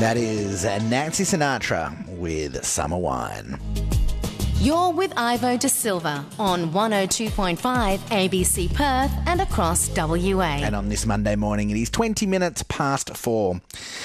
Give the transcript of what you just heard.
That is Nancy Sinatra with Summer Wine. You're with Ivo De Silva on 102.5 ABC Perth and across WA. And on this Monday morning, it is 20 minutes past 4.